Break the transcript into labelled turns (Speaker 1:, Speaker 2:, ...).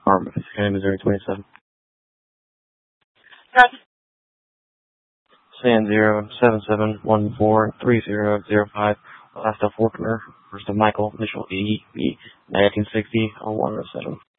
Speaker 1: County, Missouri 27.
Speaker 2: Gotcha.
Speaker 1: San 077143005. Last of Forkner, first of Michael, initial E, 1960 0107.